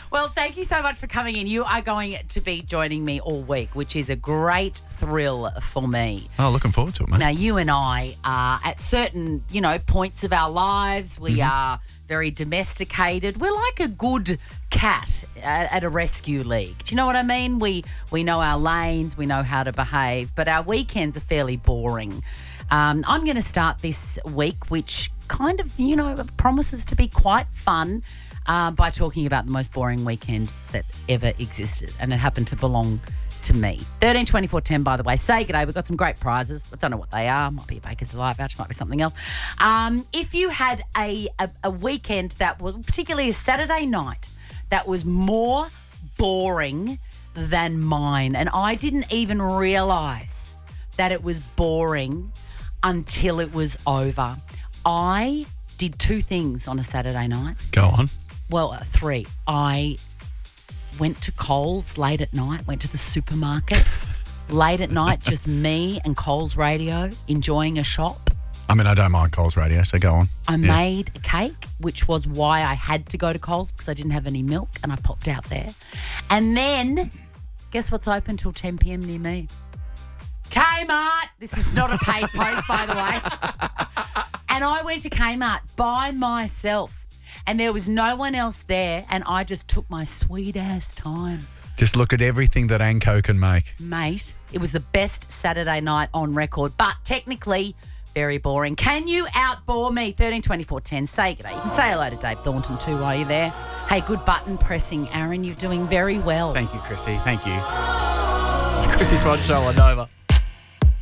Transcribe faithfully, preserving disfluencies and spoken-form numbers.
Well, thank you so much for coming in. You are going to be joining me all week, which is a great thrill for me. Oh, looking forward to it, mate. Now, you and I are at certain, you know, points of our lives. We mm-hmm. are very domesticated. We're like a good cat at, at a rescue league. Do you know what I mean? We we know our lanes, we know how to behave, but our weekends are fairly boring. Um, I'm going to start this week, which kind of, you know, promises to be quite fun, uh, by talking about the most boring weekend that ever existed, and it happened to belong to me. thirteen twenty-four ten, by the way. Say g'day. We've got some great prizes. I don't know what they are. Might be a Baker's Delight voucher, might be something else. Um, if you had a, a, a weekend that was, particularly a Saturday night, that was more boring than mine, and I didn't even realise that it was boring until it was over. I did two things on a Saturday night. Go on. Well, uh, three. I went to Coles late at night, went to the supermarket late at night, just me and Coles Radio enjoying a shop. I mean, I don't mind Coles Radio, so go on. I yeah. made a cake, which was why I had to go to Coles because I didn't have any milk, and I popped out there. And then, guess what's open till ten p.m. near me? Kmart. This is not a paid post, by the way. And I went to Kmart by myself, and there was no one else there, and I just took my sweet-ass time. Just look at everything that Anco can make. Mate, it was the best Saturday night on record, but technically very boring. Can you outbore me? thirteen twenty-four ten. Say g'day. You can say hello to Dave Thornton too while you're there. Hey, good button pressing, Aaron. You're doing very well. Thank you, Chrissy. Thank you. It's Chrissy's one show on Nova.